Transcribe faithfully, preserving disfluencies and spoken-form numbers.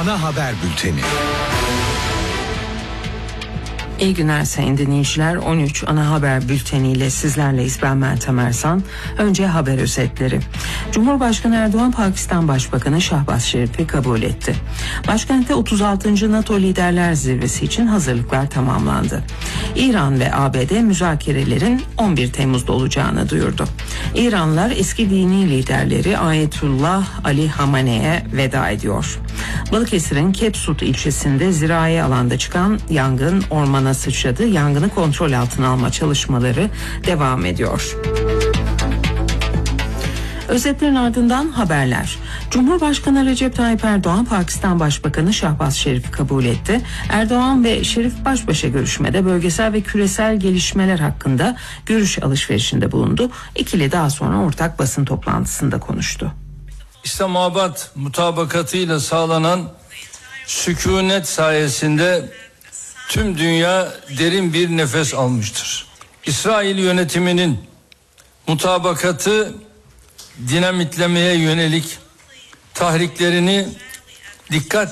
ana haber bülteni. İyi günler sayın dinleyiciler. on üç ana haber bülteniyle sizlerleyiz. Ben Meltem Ersan. Önce haber özetleri. Cumhurbaşkanı Erdoğan Pakistan Başbakanı Şahbaz Şerif'i kabul etti. Başkentte otuz altıncı NATO Liderler Zirvesi için hazırlıklar tamamlandı. İran ve A B D müzakerelerin on bir Temmuz'da olacağını duyurdu. İranlılar eski dini liderleri Ayetullah Ali Hamene'ye veda ediyor. Balıkesir'in Kepsut ilçesinde zirai alanda çıkan yangın ormana sıçradı. Yangını kontrol altına alma çalışmaları devam ediyor. Özetlerin ardından haberler. Cumhurbaşkanı Recep Tayyip Erdoğan Pakistan Başbakanı Şahbaz Şerif'i kabul etti. Erdoğan ve Şerif baş başa görüşmede bölgesel ve küresel gelişmeler hakkında görüş alışverişinde bulundu. İkili daha sonra ortak basın toplantısında konuştu. İslamabad mutabakatıyla sağlanan sükunet sayesinde tüm dünya derin bir nefes almıştır. İsrail yönetiminin mutabakatı dinamitlemeye yönelik tahriklerini dikkat